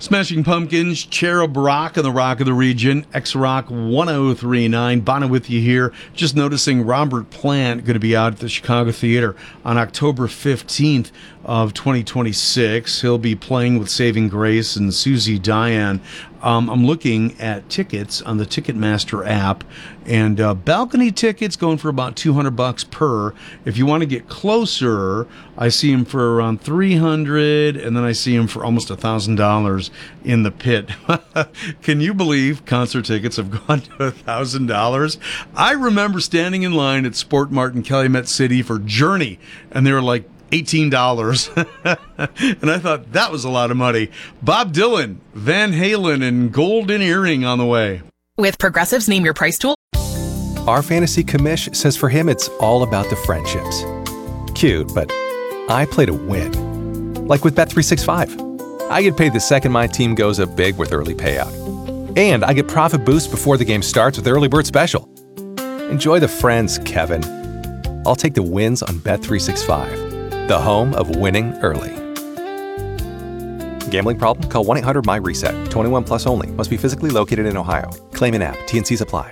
Smashing Pumpkins, Cherub Rock on the Rock of the Region, X-Rock 1039. Bono with you here. Just noticing Robert Plant going to be out at the Chicago Theater on October 15th of 2026. He'll be playing with Saving Grace and Susie Diane. I'm looking at tickets on the Ticketmaster app, and balcony tickets going for about $200 per. If you want to get closer, I see him for around $300, and then I see him for almost $1,000 in the pit. Can you believe concert tickets have gone to $1,000? I remember standing in line at Sport Mart in Calumet City for Journey, and they were like $18. And I thought that was a lot of money. Bob Dylan, Van Halen, and Golden Earring on the way. With Progressive's Name Your Price tool. Our fantasy commish says for him it's all about the friendships. Cute, but I play to win. Like with Bet365. I get paid the second my team goes up big with early payout. And I get profit boost before the game starts with Early Bird Special. Enjoy the friends, Kevin. I'll take the wins on Bet365. The home of winning early. Gambling problem? Call 1-800-MY-RESET. 21 plus only. Must be physically located in Ohio. Claim in app. T&Cs apply.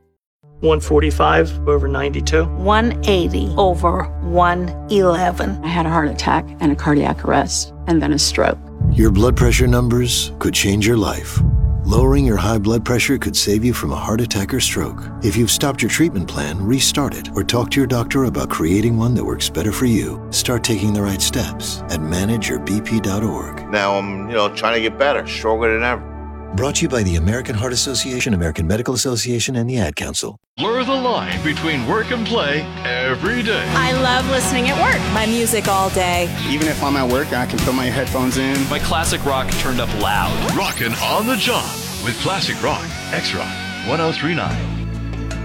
145 over 92. 180 over 111. I had a heart attack and a cardiac arrest, and then a stroke. Your blood pressure numbers could change your life. Lowering your high blood pressure could save you from a heart attack or stroke. If you've stopped your treatment plan, restart it or talk to your doctor about creating one that works better for you. Start taking the right steps at manageyourbp.org. Now I'm, trying to get better, stronger than ever. Brought to you by the American Heart Association, American Medical Association, and the Ad Council. Blur the line between work and play every day. I love listening at work. My music all day. Even if I'm at work, I can put my headphones in. My classic rock turned up loud. Rockin' on the job with Classic Rock, X-Rock 1039.